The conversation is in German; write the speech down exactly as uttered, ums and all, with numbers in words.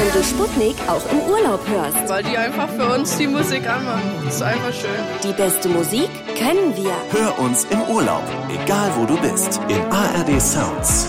weil du Sputnik auch im Urlaub hörst. Weil die einfach für uns die Musik anmachen. Das ist einfach schön. Die beste Musik kennen wir. Hör uns im Urlaub, egal wo du bist, in A R D Sounds.